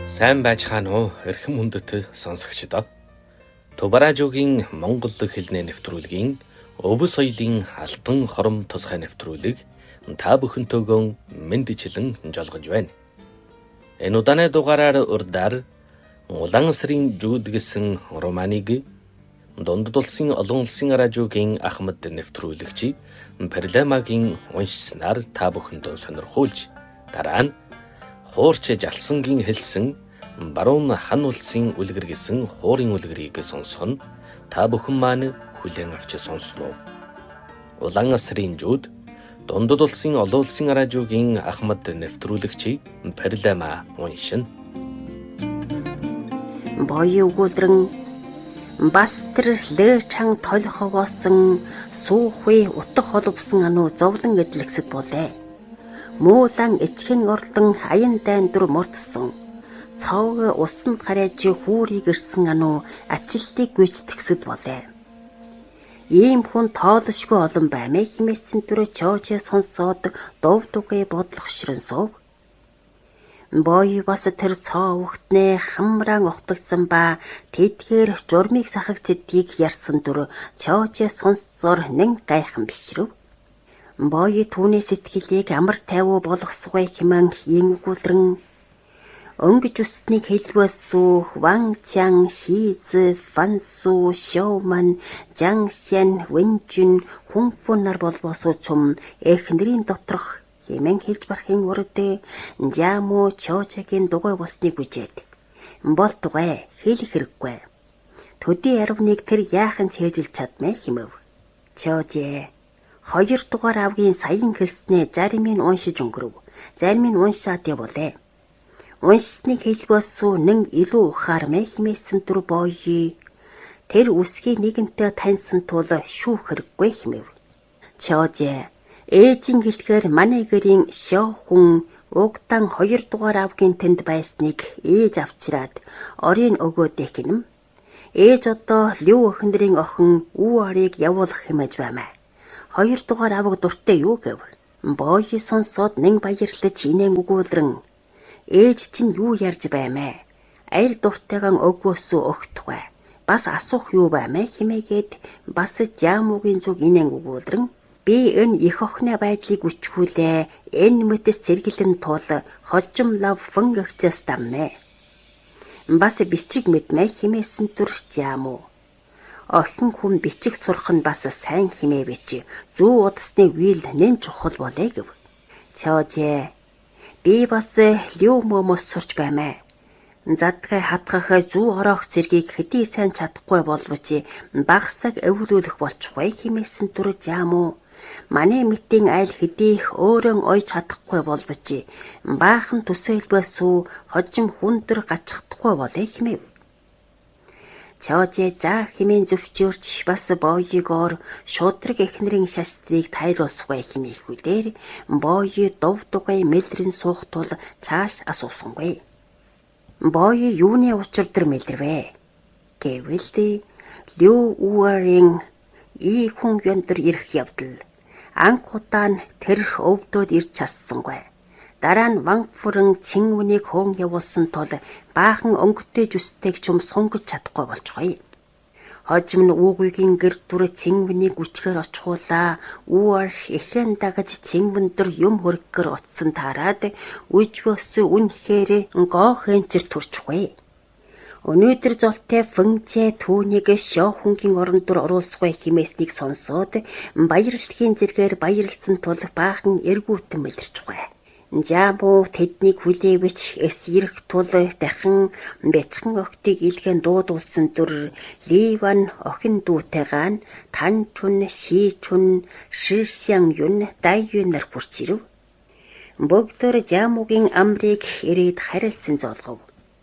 Сайн байцгаана уу эрхэм хүндэт сонсогчдоо. Тубаражуугийн Монгол хэлний нэвтрүүлгийн Өвөө соёлын алтан хором тусгай нэвтрүүлэг та бүхэнтэйгөө мэндичлэн жолгож байна. Энэ удааны дугаараар урдаар Улаан сарын жууд гэсэн романыг Дундад улсын олон улсын радиогийн Ахмад нэвтрүүлэгч Парламагийн уншснаар та бүхэндээ сонирхуулж дараа нь Хуурч жалсангийн хэлсэн баруун хан улсын үлгэр гэсэн хуурын үлгэрийг сонсох нь та бүхэн маань хүлээн авч сонсноо. Улаан сарын жууд Дундад улсын олон улсын радиогийн Ахмад нэвтрүүлэгч Парлама уншина. Боёо өгүүлрэн бас тэр лээчан толхогоосон суухүй утга холбосон ануу зовлон эдлэгсэд болээ. Муулан эцхэн орлон аян дайндар мортсон. Цог усан гараж хүүрийг ирсэн ануу ачиллыг гүйцэтгсэд болээ. Ийм хүн тоолшгүй олон баймаа хэмээсэн түрэ чоочээ сонсоод довдугай бодлох ширэн суув. Боёо бас тэр цоо ухтнээ хамраан охтолсон ба тэдгээр журмыг сахагчдгийг ярьсан дүр чоочээ сонсоор нэн гайхан бишрэв. Боёо түүний сэтгэлийг амар тайвуу болгосгүй хэмээн ийгүүлрэн өнгөж үстнийг хэлвэсүү Ван Чан Шиз Фансу Шоуман Жангшэн Вэнжин хүнфүнар болбосоо чум эхнэрийн доторх хэмээн хэлж барахын өрөдөө Жаму чоочагийн дугуй болсныг үжээд бол тугай хэлэх хэрэггүй. Төдий арвныг тэр яахан цээжилж чадмай хэмэв. Чоожээ 2 дугаар авгийн саян хэлснээ заримын уншиж өнгөрөв. Заримын уншаад явуулээ. Уншсныг хэлбэсүү нэн илүү ухаар мэ хэмээсэн түр боёо тэр үсгийг нэгэнтэй таньсан тул шүүх хэрэггүй хэмэв. Чоожээ ээжийн гэлтгэр манай гэрийн шоохун угтан 2 дугаар авгийн тэнд байсныг ээж авчираад орийн өгөөдэй гинэм. Ээж одоо Лүү өхндрийн охин үү арыг явуулах хэмэж баймаа. 2 дугаар аваг дуртай юу гэв. Боёо сонсоод нэн баярлаж инээн өгүүлрэн ээж чинь юу ярьж баймаа. Аль дуртайгаан өгвөөсөө өгтгөө. Бас асуух юу баймаа хэмээгээд бас Жамуугийн зүг инээн өгүүлрэн би энэ их охины байдлыг үчгүүлээ. Энэ мэтэс зэрэглэн тул холжим лав фэн гэгчэс дамнэ. Бас бичиг мэдмэ хэмээсэн түр Жамуу. Охин хүн бичиг сурах нь бас сайн хэмээ бич. Зүү удасны вил нэн чухал болээ гэв. Чоожээ би бас Лүү мөмөс сурч баймаа. Задгай хатгахаа зүү ороох зэргийг хэдий сайн чадахгүй болбоч багсаг өвлүүлэх болчихгүй хэмээсэн түр Жамуу. Манай мэтийн айл хэдий өөрөө ойж чадахгүй болбоч баахан төсөөлбөөсөө хожим хүндэр гачхдахгүй болээ хэмэв. Чоожээ за хэмээн зөвчөөрч бас боёогоор шудраг эхнэрийн шаштрыг тайруулсгүй хэмээхүүдээр боёо довдугай мэлрэн суух тул цааш асуусангүй. Боёо юуны учир төр мэлэрвэ гэвэл Лүү Уарын и хүн яндар ирэх явдал анх удаа нь тэр өвдөд ирж чадсангүй. Дараа нь Ванфүрэн Чингүнийг хөөн явуулсан тул баахан өнгөтэй жүстэйг чум сунгаж чадахгүй болчихгоё. Хожим нь Үүгүйгийн гэр дүр Чингүнийг үчгээр очихуулаа. Үүр ихэн дагаж Чингүндэр юм хөргөхөр утсан таарад үжвөөс үнэхээр гоохэнчэр төрчихгүй. Өнөөдөр золтой Фэнчээ түүнийг шоохунгийн орон дүр оруулсгүй хэмээснийг сонсоод баярлалын зэргээр баярлсан тул баахан эргүүтэн мэлэрчихгүй. Жамуу тэднийг хүлээвч эс ирэх тул дахин бяцхан охтыг илгэн дуудуулсан дүр Ливан охин дүүтэйгаан Танчун Шичун Шишян юн дайюнар хүрч ирэв. Богдор Жамуугийн амрыг ирээд харилцан зоолгов.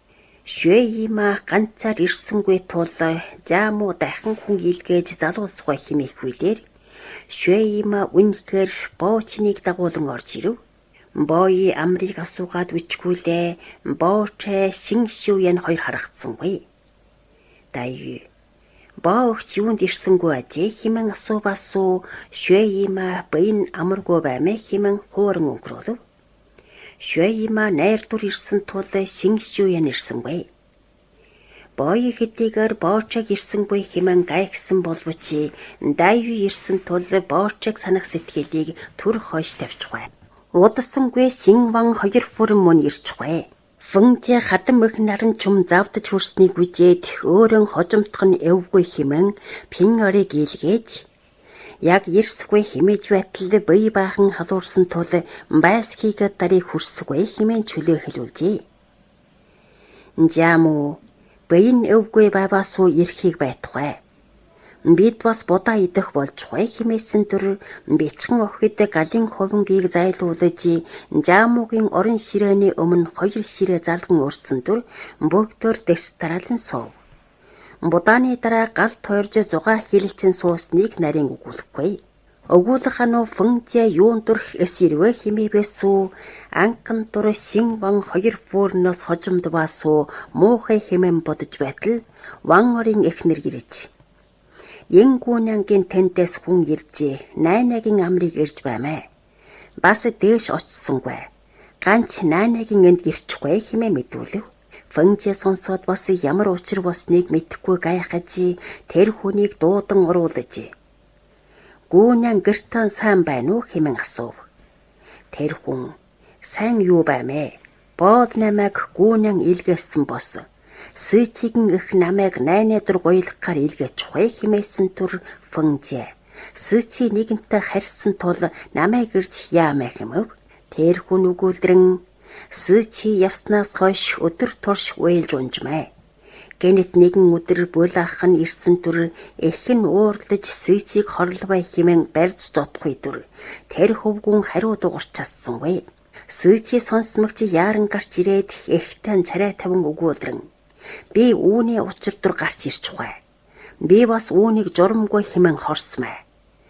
Шүэйма ганцаар ирсэнгүй тул Жамуу дахин хүн илгээж залуусгүй хэмээхүйдээр Шүэйма үнэхээр боочныг дагуулan орж ирэв. Боёо амрыг асуугаад үчгүүлээ. Боочэ Синшүүян хоёр харагдсангүй. Дайю боогч юунд ирсэнгүй ажээ хэмээн асуубасуу Шүэйма байн амаргүй баймаа хэмээн хууран өнгөрөв. Шуйма найрдур ирсэн тул Сингшуян ирсэнгүй. Боёо хэдийгээр боочог ирсэнгүй хэмээн гайхсан болбочи Дайви ирсэн тул боочог санах сэтгэлийг түр хойш тавьчихвай. Удасангүй Синван 2 бүрэн мөн ирчихвай. Фэнжэ хатан мөх наран чум завдаж хүрснийг үжээд өөрөн хожимдох нь эвгүй хэмээн пин орыг илгээж яг ирсгүй хэмээж байтал бие баахан халуурсан тул байсхийгээ дарыг хүрсгүй хэмээн чөлөө хэлүүлжээ. Жаму бэйн эвгүй байбасуу ирхийг байтугай. Бид бас будаа идэх болжгүй хэмээсэн төр бичгэн охид галын ховонгийг зайлуулж Жамугийн орон ширээний өмнө 2 ширээ залган өрсөн төр бүгдээр дэс дараалан суув. Будааны дараа гал тойрж зугаа хилэлцэн суусныг нарийн өгүүлэхгүй. Өгүүлэх ануу Фэнжэ юун дурх эсэрвэ хэмээвэсүү анкан дур Синван 2 фурноос хожимд басуу муухай хэмээн бодож байтал Ван орын эхнэр ирж Янгунангийн тэнтэс хүн иржээ найнагийн амрыг ирж баймаа. Бас дээш очсонгүй. Ганц найнагийн энд ирчихгүй хэмээн мэдүүлв. Фэнжэ сонсоод бас ямар учир болсныг мэдэхгүй гайхаж тэр хүнийг дуудан оруулж Гүүнэн гэртэн сайн байна уу хэмээн асуув. Тэр хүн сайн юу баймэ? Бод намайг гүүнэн илгээсэн бос. Сычигийн их намайг найнадр гойлохоор илгээчихвэ хэмээсэн түр Фэнжэ. Сычи нэгэнтэй харьцсан тул намайг ирж яамаа хэмэв. Тэр хүн өгүүлдрэн Сычи явснаас хойш өдөр турш уйлж унжмаа. Гэнэт нэгэн өдөр булаах нь ирсэн түр эхэн уурлаж Сычиг хорловай хэмээн барьж дутхгүй түр тэр хөвгүн хариу дуурчаасангүй. Сычи сонсмогч яаран гарч ирээд эхтэн царай таван өгүүлдрэн би үүний учир дур гарч ирчихвэ. Би бас үүнийг журамгүй хэмээн хорсмаа.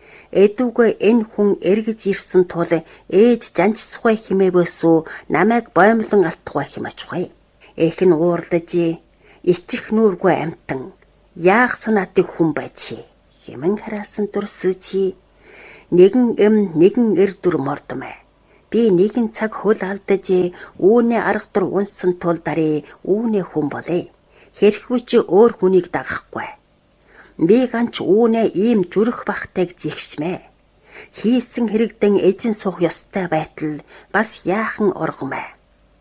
Эдүгэ энэ хүн эргэж ирсэн тул ээж жанчсгүй хэмээвэсүү намайг боомлон алтгай хэмээчихвэ. Эхэн уурлаж ичих нүргүй амтан яах санаатай хүн байж хэмээн хараасан тур Сычи нэгэн нэгэн эрдүр мордмаа. Би нэгэн цаг хөл алдаж үүний арга дур унсан тул дарыг үүний хүн болъё. Хэрхүү чи өөр хүнийг дагахгүй. Би ганч үүнээ ийм зүрх бахтайг зихшмэ. Хийсэн хэрэгдэн эзэн суух ёстой байтал бас яахан оргомэ.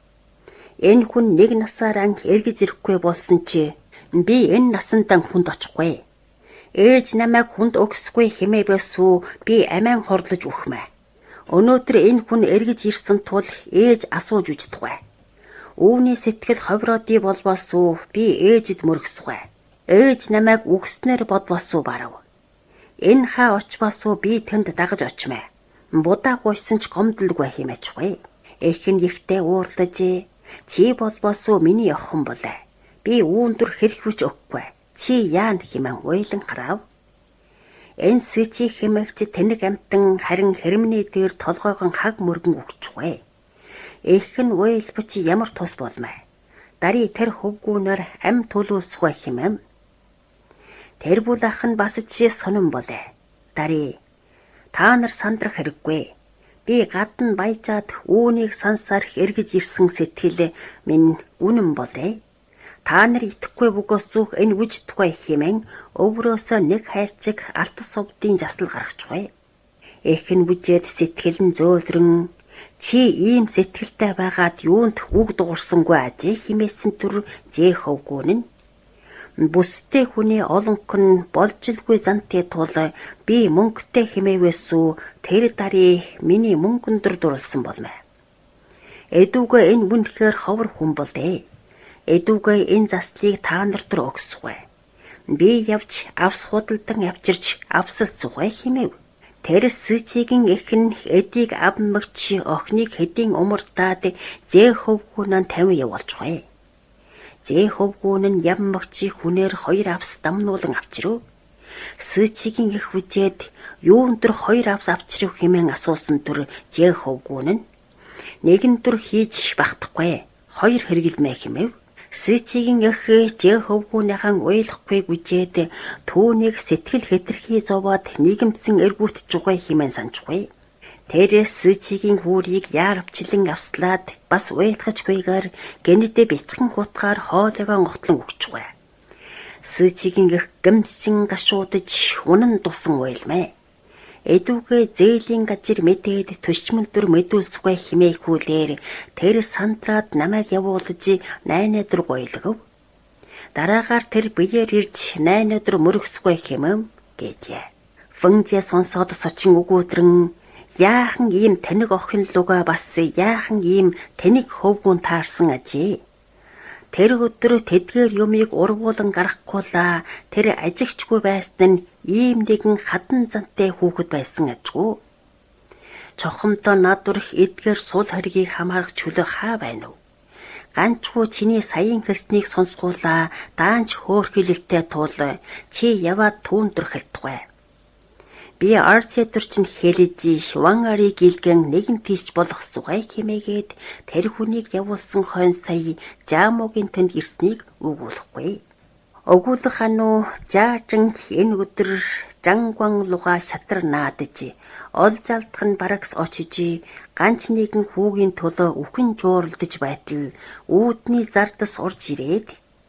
Энэ хүн нэг насаараа эргэж ирэхгүй болсон чи би энэ насандан хүнд очихгүй. Ээж намайг хүнд өгсгүй хэмээвэсүү би амиан хорлож үхмэ. Өнөөдөр энэ хүн эргэж ирсэн тул ээж асууж үждэггүй. Үүний сэтгэл ховрооди болбосуу би ээжэд мөргсгүй. Ээж намайг үгснээр бодбосуу барав. Энэ хаа очбосуу би тэнд дагаж очмаа. Будаа гуйсан ч гомдлгүй хэмээчихгүй. Эхэн ихтэй уурлаж чи болбосуу миний охин болоо. Би үүндүр хэрхвч өгөхгүй. Чи яан хэмээн уйлан харав. Энэ Сычи хэмээгч тэнэг амтан харин хэрмний дээр толгойгон хаг мөргөн өгчихвэ. Эхэн уйлбч ямар тус болмаа. Дарий тэр хөвгүүнөр ам төлөөсгүй хэмээн. Тэр булаах нь бас чи сонон болоо. Дарий та нар сандрах хэрэггүй. Би гадна баяжаад үүнийг сансаар эргэж ирсэн сэтгэл минь үнэн болоо. Та нар итгэхгүй бөгөөс зүх энэ үждэггүй хэмээн өврөөсөө нэг хайрцаг алтан совдын засал гаргачихвэ. Эхэн бүжээд сэтгэл нь зөөлрөн чи ийм сэтгэлтэй байгаад юунд үг дуурсангүй ажээ хэмээсэн түр зэхөвгүүн нь бүстэй хүний олонх нь болжилгүй зантай тул би мөнгөтэй хэмээвэсүү тэр дарий миний мөнгөндөр дурлсан болмаа. Эдүгэ энэ үнэхээр ховор хүн болдээ. Эдүгэ энэ заслыг та нарт өгсгүй. Би явж авс худалдан авчирч авсал зүгэй хэмэв. Тэр Сычигийн эхэн эдийг авмагч охиныг хэдийн умурдаад зэхөвгүүнэн 50 явуулчихвэ. Зэхөвгүүн нь явмагчи хүнээр 2 авс дамнуулан авчирв. Сычигийн их хүчээд юун дөр 2 авс авчирв хэмээн асуусан түр зэхөвгүүн нь нэгэн түр хийж багтахгүй 2 хэрэгэлмэ хэмэв. Сычигийн их зэхөвгүүнийхэн уйлахгүй гүжээд түүнийг сэтгэл хэтэрхий зовоод нийгэмдсэн эргүүтж байгаа хэмээн санджгүй. Тэрээс Сичигийн хүүрийг яарвчлан авслаад бас уйтгачгүйгээр гэнэдэ бяцхан хутгаар хоолойгоо готлон өгчгүй. Сичигийн их гэмсэн гашуудж унан дусан уйлмэ. Эдүгээ зээлийн гажир мэдээд төшмөлдөр мэдүүлсгүй химээхүүлээр тэр сандраад намайг явуулж 8 өдөр гойлгов. Дараагаар тэр биеэр ирж 8 өдөр мөргсгүй хэмэм гэжээ. Фэнжээ сонсоод сочин өгөөдрөн яахан ийм тэнэг охин луга бас яахан ийм тэнэг хөвгүүн таарсан ажээ. Тэр өдөр тэдгээр юмыг ургуулan гаргахгүйла тэр ажигчгүй байсан нь ийм нэгэн хадан зантай хүүхэд байсан ажгүй. Чохомдоо надварх эдгээр сул хоригийг хамаарах чөлөө хаа байна уу? Ганчгүй чиний саяын хэлснийг сонсгуулаа даанч хөөрхилэлтэй тул чи яваад түүндэр хэлтгүй. Би арчэдэр чин хэлэж ван арыг илгэн нэгэн тийч болох сугай хэмээгээд тэр хүнийг явуулсан хойно сая жаамуугийн тэнд ирснийг өгүүлэхгүй. Өгүүлэх ануу жаажин энэ өдөр жангван луга шатар наадж ол залдах нь барагс очиж ганч нэгэн хүүгийн төлөө үхэн жууралдаж байтал үүдний зардас орж ирээд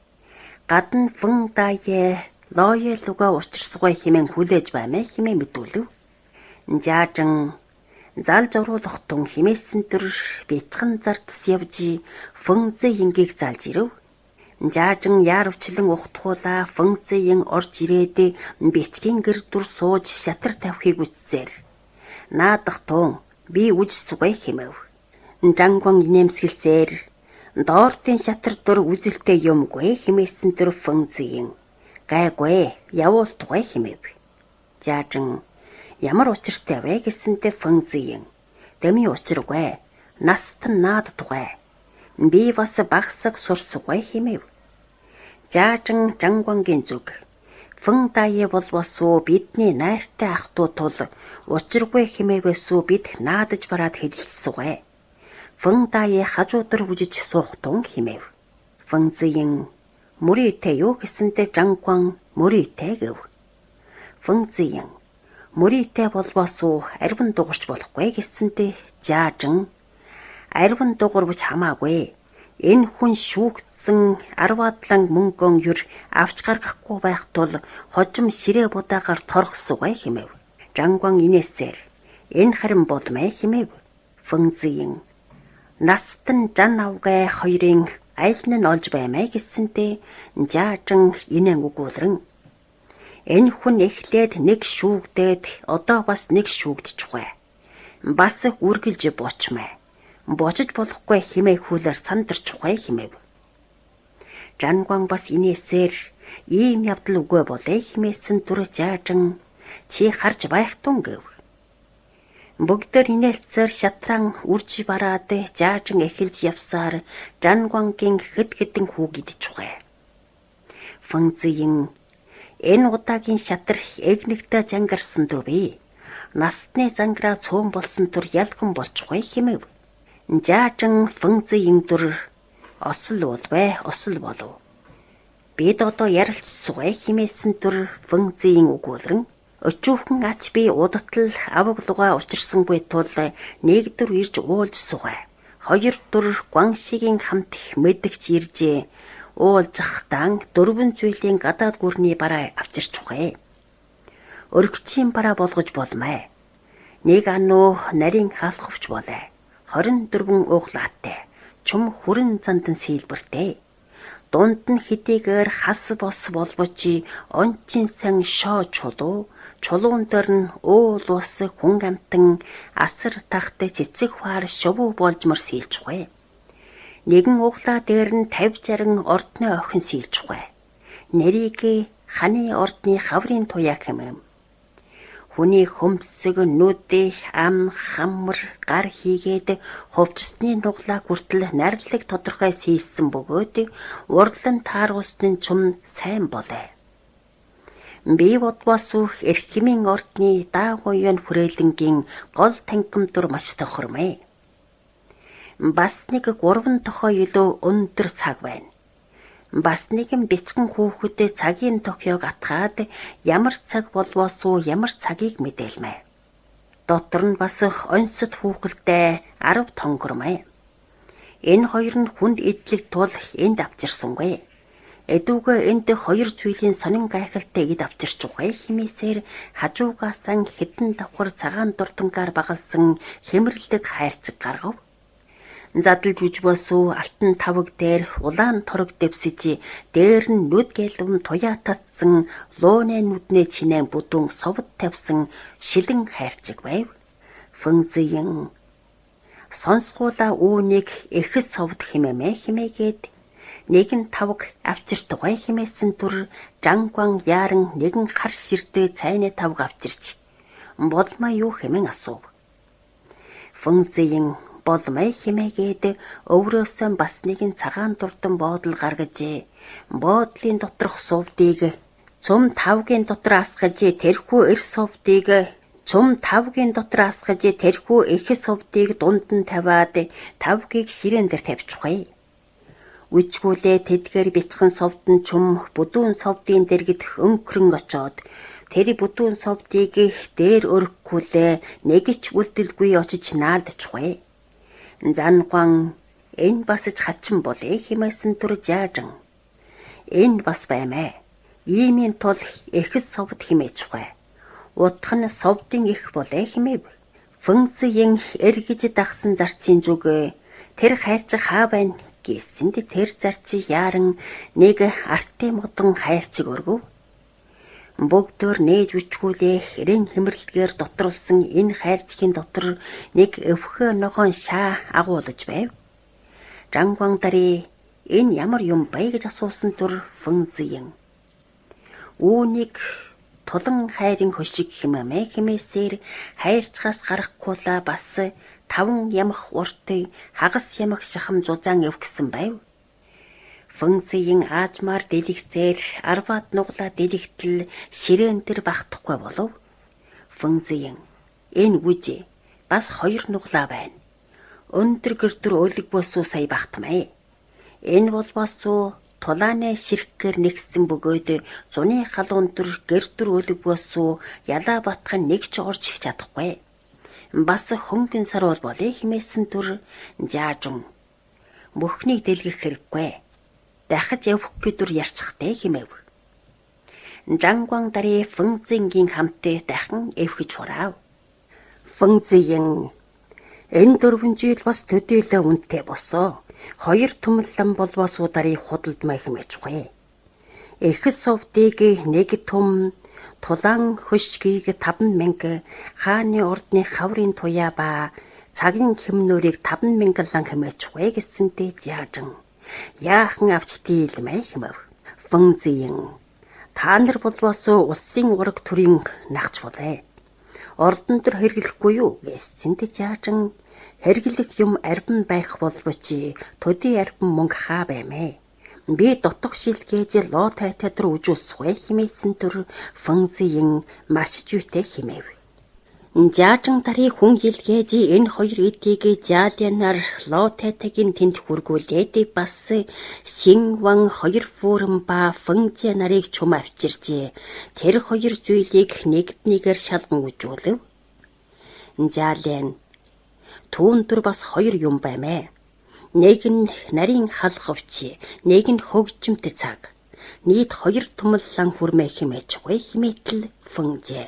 гадна фэн дае лоё луга учирсгүй хэмээн хүлээж баймэ хэмээн мэдүүлв. Жаажин залж оруулах тун химээсэн төр бяцхан зардас явж фэнзэ ингийг залж ирв. Жаажин яарвчлан ухтхуулаа фэнзэйн орж ирээд бяцгийн гэр дүр сууж шатар тавихыг үтсээр. Наадах тун би үжсгүй хэмэв. Жангван инээмсгэлсээр доортын шатар дүр үзэлтэй юмгүй химээсэн төр фэнзэйн. Гайгүй явуултгүй хэмэв. Жаажин ямар учиртай вэ гэсэнтэй фэнзэйн. Дэми учиргүй. Наст нааддгүй. Би бас багсаг сурсгүй хэмэв. Жаажин жангвангийн зүг. Фэн дае болвосоо бидний найртай ах トゥ тул учиргүй хэмээвэсүү бид наадаж бараад хэлэлцсүгэ. Фэн дае хажуудар үжиж суух тун хэмэв. Фэнзэйн Мөрийтэй юу гэсэнтэй жангван мөрийтэй гэв. Фэнзэйн мөрийтэй болвосоо арвин дугарч болохгүй гэсэнтэй жаажин арвин дугарвч хамаагүй. Энэ хүн шүүгдсэн 10 мөнгөн юр авч гаргахгүй байх тул хожим ширээ будаагаар торгосугай хэмэв. Жангван инээсээр энэ харин болмай хэмэв. Фэнзэйн настан жан авгай хоёрын айлн нь олж баймай гэсэнтэй жаажин инэн өгүүлрэн. Энэ хүн эхлээд нэг шүүгдээд одоо бас нэг шүүгдчихгүй. Бас үргэлж буучмай. Бочиж болохгүй химээхүүлэр сандарчихгүй хэмэв. Жангван бас инээсээр ийм явдал үгүй болээ химээсэн түр жаажин чи харж байх тун гэв. Бүгдээр инээлцээр шатран үрж бараад жаажин эхэлж явсаар жангвангийн хэд хэдэн хүү гидчихгүй. Фэнзэйн энэ удаагийн шатар эгнэгтэй зангарсан түр би. Настны зангараа цөөн болсон түр ялган болчихгүй хэмэв. Жаажин фэнзэйн түр осол болвэ осол болов. Бид одоо ярилцсугай химээсэн түр фэнзэйн өгүүлрэн. Өчүүхэн ач би удатал аваглугаа учирсангүй тул нэгдүр ирж уулж сугай. Хоёр дүр гуаншигийн хамт мэдгч иржээ. Уулзахтан дөрвөн зүйлийн гадаад гүрний бараа авчирчихвэ. Өргөчийн бараа болгож болмай. Нэг ануу нарийн хаалхавч болоо. 24 углаатай. Чум хүрэн зандан сэлбэртэй. Дунд нь хэдийгээр хас бос болбочи ончин сан шоо чулуу. Чулуун дээр нь уул ус хүн амтан асар тахтай цэцэг хаар шувуу болжмор сэлчихвэ. Нэгэн углаа дээр нь 50-60 ордны охин сэлчихвэ. Нэрийг ханы ордны хаврын туяа хэмэв. Хүний хөмсөг нүдээ ам хамар гар хийгээд хувцсны нуглаа хүртэл найрлаг тодорхой сийсэн бөгөөд урлан тааруулсны чум сайн болоо. Би бодвасуух эрхмийн ордны даагуйн хүрээлэнгийн гол танхимдур маш тохормэ. Бас нэг 3 тохой илүү өндөр цаг байна. Бас нэгэн бяцхан хүүхэдээ цагийн тохиог атгаад ямар цаг болвоосуу ямар цагийг мэдээлмэ. Дотор нь бас онцод хүүхэлтэй 10 тонгормай. Энэ хоёр нь хүнд идлэг тул энд авчирсангүй. Эдүүгээ энд хоёр зүйлийн сонин гайхалтай эд авчирч угай химээсээр хажуугаасан хідэн давхар цагаан дуртангаар багалсан хэмэрлэг хайрцаг гаргав. Задлж үжбөөсөө алтан тавг дээр улаан торог дэвсэж дээр нь нүд гэлвэн туяа татсан лууны нүднээ чинээн бүдүүн совд тавьсан шилэн хайрцаг байв. Фэнзийн сонсгуула үүнийг эхэс совд химээгээд нэгэн тавг авчирт тугай химээсэн түр Жангван яаран нэгэн хар ширтээ цайны тавг авчирч болмаа юу хэмээн асуув. Фэнзийн болмай химээгээд өврөөсөн бас нэгэн цагаан дурдан буудал гаргаж буудлын доторх сувдыг цум тавгийн дотор асгаж тэрхүү эр сувдыг тэрхүү эхэс сувдыг дунд нь тавиад тавгийг ширээн дээр тавьчихъя. Үчгүүлээ тэдгээр бяцхан сувд нь чум бүдүүн сувдын дэргэд өнгөрөн очоод тэр бүдүүн сувдыг дээр өргөхгүйлээ нэгч үлдэлгүй очиж наалдчихъя. Жангван энэ бас ч хачин болъё хэмээсэн түр жаажан. Энэ бас баймаа. Иймийн тул эхэс совд химээчихвэ. Утх нь совдын их болъё хэмээв. Фэнзийн эргэж дагсан зарцын зүг тэр хайрцаг хаа байна гэсэнд тэр зарцыг яаран нэг арти модон хайрцаг өргөв. Бүгдээр нээж үчгүүлээ хэрэн хэмэрлэгээр дотруулсан энэ хайрцгийн дотор нэг өвхөө ногоон шаа агуулж байв. Жангван дари энэ ямар юм бай гэж асуусан түр Фэнзийн. Үүнийг тулан хайрын хөшиг хэмээсээр хайрцгаас гарахгүйла бас 5 ямх уртыг хагас ямх шахам зузаан өвгсөн байв. Фэнзийн аажмаар дэлгэцээр арбаад нуглаа дэлгэтэл ширээн дээр багтахгүй болов. Фэнзийн энэ үжи бас 2 нуглаа байна. Өндөр гэрдэр өлгбөөсөө сая багтмаа. Энэ болбосоо тулааны ширхгээр нэгсэн бөгөөд зуны халуун дөр гэрдэр өлгбөөсөө ялаа батхан нэг ч орж чадахгүй. Бас хөнгөн сар болъё хэмээсэн түр жаажун. Мөхнийг дэлгэх хэрэггүй. Дахиж явахгүй дүр ярьцахтай хэмэв. Жангван дари Фэнзийн хамтээ дахин эвхэж хураав. Фэнзийн энэ 4 жил бас төдийлөө үнэтэй босоо. 2 түмэллэн болбосоо дари худалдмай хэмээчихвэ. Эхэс совдыг нэг түм тулаан хөшгийг 5,000 хааны ордны хаврын туяа ба цагийн хэмнүүрийг 5,000 лан хэмээчихвэ гэсэнтэй жаажан. Яахан авч дийлмэй хэмэв. Фэнзийн та нар болбосоо улсын ураг төрийн нахч болъё. Ордон төр хэрэглэхгүй юу гэсэнд жаажан хэрэглэх юм арбан байх болбочи төдий арбан мөнгө хаа баймэ. Би дотох шилгээж лоо тайтад руу үжүүлсгүй хэмээсэн түр Фэнзийн маш жүйтэй хэмэв. Жаажан дари хүн хилгээж энэ 2 эдийг жаалянаар лоо тайтагийн тэнд хүргүүлээд бас Синван 2 фурэн ба Фэнзийн нарыг чум авчирч тэр 2 зүйлийг нэгднийгээр шалган үжүүлв. Жаалян түүн төр бас 2 юм баймаа. Нэг нь нарийн халхавч, нэг нь хөгжимт цаг. Нийт 2 тумллан хүрмэ хэмээчихвэ хэмээтэл Фэнзээ.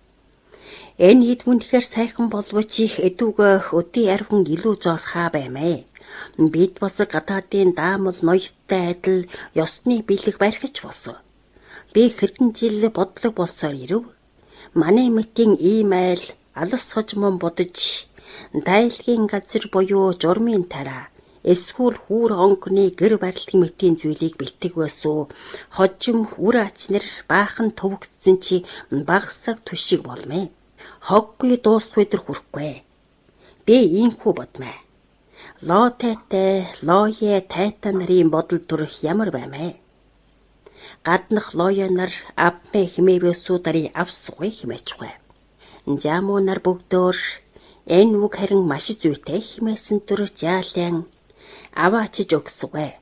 Энэ хэд үнэхээр сайхан боловч эдүүг өдий арван илүү зоос хаа баймаа. Бид бас гадаадын даамал ноёдтой адил ёсны бэлэг барьж болсон. Би хэдэн жил бодлого болсоор ирэв. Манай мэтийн ийм айл алс хожмон бодож дайлгийн газар буюу журмын тараа эсвэл хүүр онгоны гэр барилгын мэтийн зүйлийг бэлтэг байсуу хожим үр ачнэр баахан төвөгдсөн чи багсаг түшиг болмээ. Хоггүй дуусгүй дөр хүрхгүй. Би ийхүү бодмаа. Лоо тайтай, лоое тайта нарын бодол төрөх ямар баймаа. Гаднах лооё нар авмэ хэмээвэсүү дари авсгүй хэмээчихвэ. Жамуу нар бүгдөө энэ үг харин маш зүйтэй хэмээсэн түр жаалян аваачиж өгсгүй.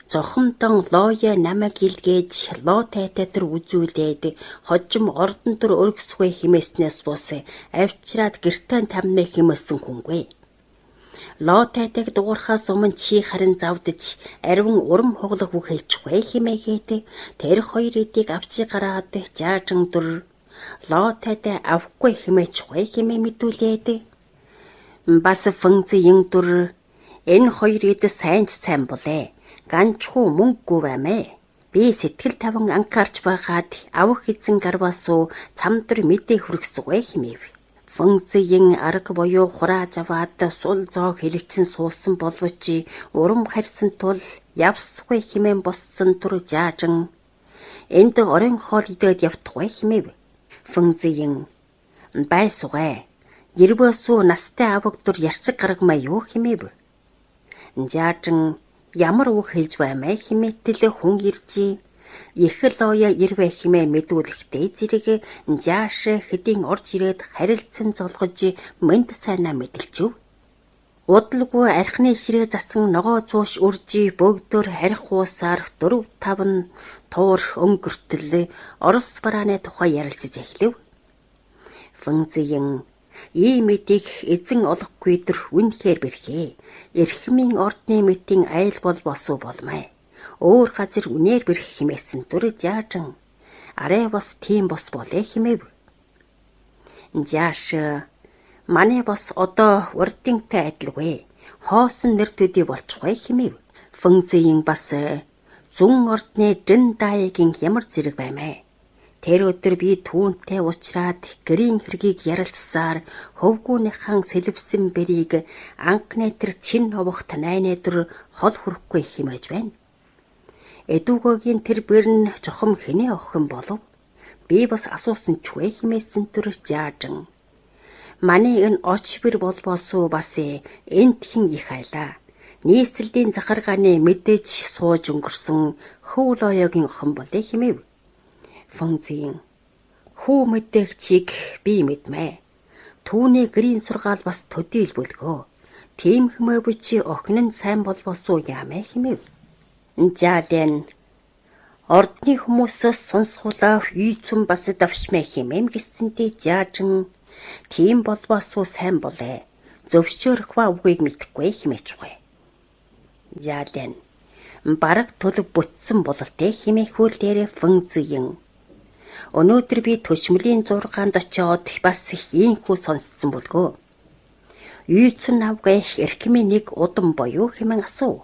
Зохимдон Лоя намайг илгээж Лотайтай тэр үзүүлээд хожим ордон төр өргөсгүй химээснээс бус авчираад гертэн тамны химээсэн хүнгүй. Лотайтайг дуурхаас өмнө чи харин завдж ариван урам хуглах үг хэлчихвэ химээгээд тэр хоёр эдийг авчи гараад жаажин дүр Лотайтай авахгүй химээчихвэ химээ мэдүүлээд бас фэнцэн дүр энэ хоёр эд сайн болээ. Ганчхуу мөнгөгүй баймээ. Би сэтгэл таван анхаарч байгаад авах эзэн гарвасуу цамдар мэдээ хүргэсгүй химээв. Фэнцэн арга буюу хурааж аваад сул зоо хэлэлцэн суусан боловч урам харьсан тул явсгүй химэн боссон түр жаажин энд орон хоол идээд явтахгүй химээв. Фэнцэн байсугай. Ервөөсөө настай аваг дур ярцэг гаргамаа юу химээв. Жаажин ямар үг хэлж баймаа химээтэл хүн иржи. Их Лоя ирвэ химээ мэдүүлэхдээ зэрэг жааш хэдийн орж ирээд харилцан золгож мэд сайнаа мэдэлчв. Удалгүй архины ширээ засан ногоо цууш үржи бөгдөр харих хуусаар 4-5 туур өнгөртөл Орос барааны тухай ярилцаж эхлэв. Фэнцэн ийм мэдих эзэн олохгүй дөр үнэхээр бэрхээ. Эрхмийн ордны мэтийн айл бол босуу болмай. Өөр газар үнээр бэрх химээсэн дүр жаажин. Арай бас тийм бос болээ химээв. Жааш манай бос одоо урдынтай адилгүй. Хоосон нэр төдий болчихгүй химээв. Фэнцэн бас зүүн ордны жин даягийн ямар зэрэг баймаа. Тэр өдөр би түүнтэй уулзраад гэрийн хэргийг ярилцсаар хөвгүүнийхэн сэлбсэн бэрийг анхны тэр чин овох танайны дөр хол хүрхгүй химээж байна. Эдүгөөгийн тэр бэрн жохом хинээ охин болов. Би бас асуусан ч вэ химээсэн төр жаажин. Манай энэ оч бэр болбоосуу бас энд хин их айлаа. Нийслэлийн захаргааны мэдээж сууж өнгөрсөн Хөв Лоягийн охин болээ химээв. Фэнцэн хүү мэдээгчийг би мэдмэ. Түүний гэрийн сургаал бас төдийл бүлгөө. Тийм хэмээв чи охин нь сайн болбосуу яамэ химээв. Жаалэн ордны хүмүүсээс сонсгуулаа үйцэн бас давшмэ химэм гэсэнтэй жаажин тийм болбосуу сайн болээ. Зөвшөөрөхва үгийг мэдхгүй химээчгүй. Жаалэн бараг төлөв бүтсэн бололтой химээхүүл дээрээ Фэнцэн өнөөдөр би төшмөлийн 6-нд очиод бас ийхүү сонссон бүлгөө. Үйцэн авгах эрхмийн нэг удам боёо хэмээн асуу.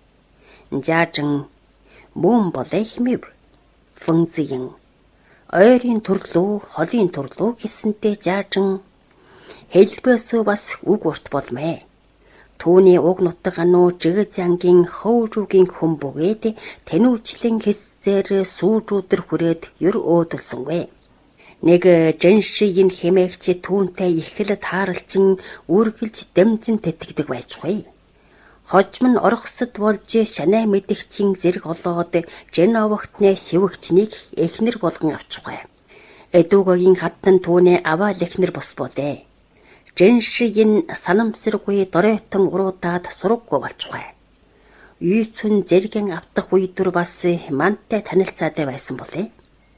Жаажин мөн болээ хэмэв. Фэнцэн ойрын төрлөө холын төрлөө гэсэнтэй жаажин хэлбэсөө бас үг урт болмэ. Түүний уг нутаг ануу жигэз ангийн хөвжүүгийн хүн бүгээд тэнүүчлэн хэсзээр сүүжүүдэр хүрээд ер өөдөлсөнгүй. Нэг жиншийн хэмээгч түүнтэй ихэл тааралчин үргэлж дэмжин тэтгэдэг байцгүй. Хожим нь орхосод болж шанаа мэдэгчийн зэрэг олоод жин овогтны шивгчнийг эхнэр болгон авчихгүй. Эдүгөөгийн хаттан түүний аваал эхнэр бос болээ. Жиншийн санамсаргүй доройтон уруудаад сураггүй болчихгүй. Үйцэн зэргийн автах үйдүр бас мантай танилцаатай байсан болээ.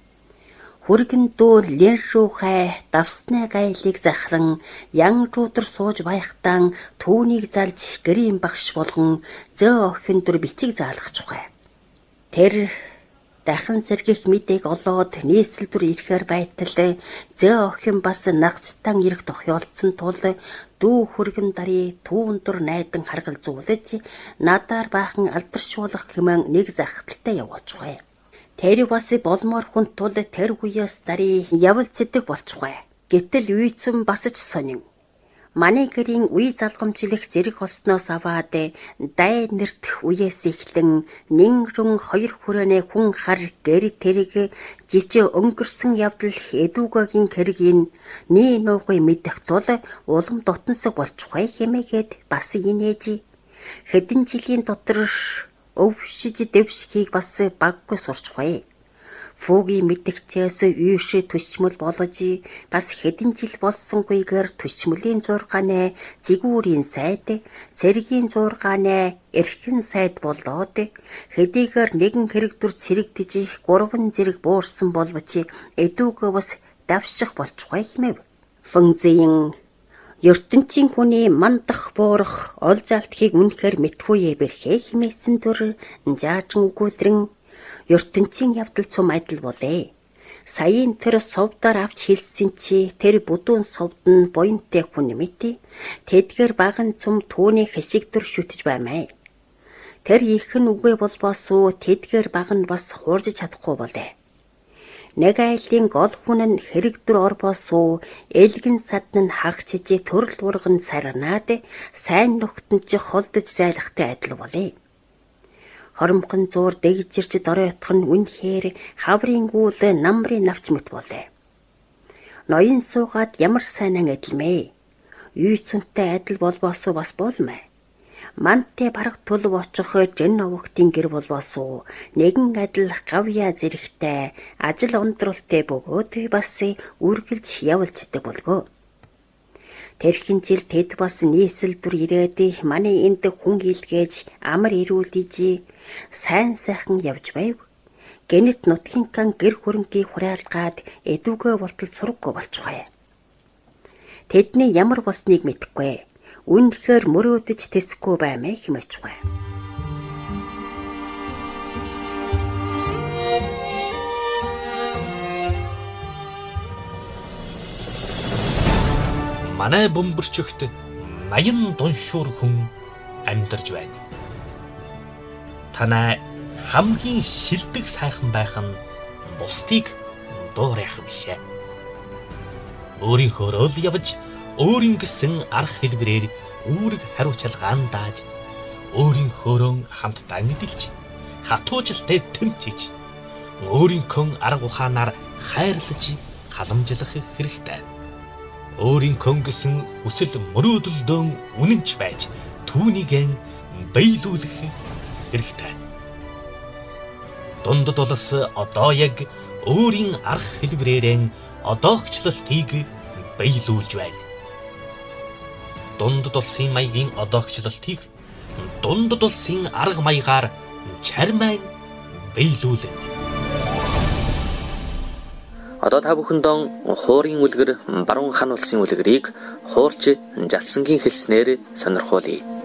Хүргэн дүү лэншүүхай давсны гайлыг захран ян руудэр сууж байхтан түүнийг залж гэрийн багш болгон зөө охин дүр бичиг заалгachгүй. Тэр дахин сэргийх мэдээг олоод нийслэл дүр ирэхээр байтал зөө охин бас нагцтан ирэх тохиолдсон тул дүү хүргэн дарий түүн дүр найдан харгалзуулж надаар баахан алдаршуулах хэмээн нэг захидалтай явуулчихгүй. Тэр бас болмоор хүн тул тэр үеэс дарий явалцдаг болчихгүй. Гэтэл үйцэн бас ч сонин. Манай гэрийн үе залгамжлах зэрэг болсноос аваад дай нэрт үеэс эхлэн нэнгрэн 2 хүрээний хүн хар гэр тэрэг жижиг өнгөрсөн явдал эдүгөөгийн кэргийн nii нуугүй мэдэх тул улам дотносог болчихгүй хэмээгээд бас инээж хэдэн жилийн дотор өвшиж дэвшхийг бас баггүй сурчгүй. Фүүгийн мэдгчээс үйшээ төсчмөл болгож бас хэдэн жил болсонгүйгээр төсчмөлийн 6-ны зигүүрийн сайд, цэргийн 6-ны эрхэн сайд болоод хэдийгээр нэгэн хэрэгдүр цэрэгдэж 3 зэрэг буурсан боловч эдүүгээ бас давших болчихгүй хэмэв. Фэнзийн ертөнцийн хүний мандах буурах ол залтхийг үнэхээр мэдхүйе бэрхээ хэмээсэн дүр заажин өгүүлрэн ертөнцийн явдал цум адил болээ. Саяын тэр совдоор авч хэлсэн чи тэр бүдүүн совд нь буянтай хүн мэт. Тэдгээр баган цум түүний хэсэгдэр шүтж баймаа. Тэр ихэн үгүй болбосоо тэдгээр баг нь бас хуурж чадахгүй болээ. Нэг айлын гол хүн нь хэрэгдэр орбосоо элгэн садн нь хагчиж төрөл урган сарнаад сайн нөхдөнд ч холдож зайлахтай адил болээ. Хоромхон зуур дэгжирч доройтох нь үнэхээр хаврын гүйл намрын навч мэт болээ. Ноён суугаад ямар сайнан адилмээ. Үй цүнтэй адил болбосоо бас болмээ. Мантай бараг төлөв очих жин овогтын гэр болбосоо нэгэн адил гавья зэрэгтэй ажил ондролтой бөгөөд бас үргэлж явуулцдаг болгоо. Тэрхэн жил тэд бас нийслэлдүр ирээд манай энд хүн илгээж амар ирүүлж сайн сайхан явж байв. Гэнэт нутгийнхаа гэр хөрөнгийн хураалгаад эдүгэ болтол сурггүй болчихвээ. Тэдний ямар болсныг мэдэхгүй. Үнэхээр мөрөөдөж тэсэхгүй баймаа хэмээчгүй. Манай бөмбөрчөгт 80 дуншуур хүн амьдарч байна. Танай хамгийн шилдэг сайхан байх нь бусдыг дуурайх бишээ. Өөрийнхөө л явж өөрийн гэсэн арга хэлбэрээр үүрэг хариуцлагаан дааж өөрийнхөөрөө хамтдаа эдэлж хатуужилтай тэмчиж өөрийнхөө арга ухаанаар хайрлаж халамжлах хэрэгтэй. Өөрийнхөө гэсэн хүсэл мөрөөдөлдөө үнэнч байж түүнийг биелүүлэх хэрэгтэй. Дундад улс одоо яг өөрийн арга хэлбэрээр одоогчлолтыг биелүүлж байна. Дундад улсын маягийн одоогчлолтыг дундад улсын арга маягаар чармайн биелүүлнэ. Одоо та бүхэндээ хуурын үлгэр баруун хан улсын үлгэрийг хуурч жалсангийн хэлснээр сонирхуулъя.